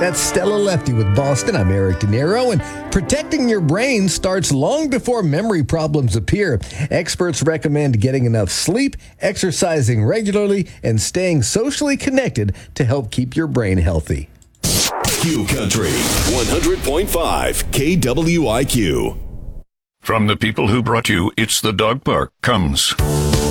That's Stella Lefty with Boston. I'm Eric De Niro, and protecting your brain starts long before memory problems appear. Experts recommend getting enough sleep, exercising regularly, and staying socially connected to help keep your brain healthy. Q Country 100.5 KWIQ. From the people who brought you It's the Dog Park comes